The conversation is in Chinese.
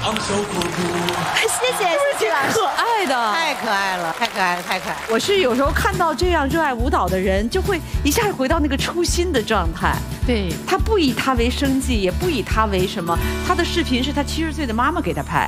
谢谢老师， 可爱的， 太可爱了，太可爱了，太可爱了。 我是有时候看到这样热爱舞蹈的人，就会一下回到那个初心的状态。 对， 他不以他为生计，也不以他为什么。他的视频是他70岁的妈妈给他拍，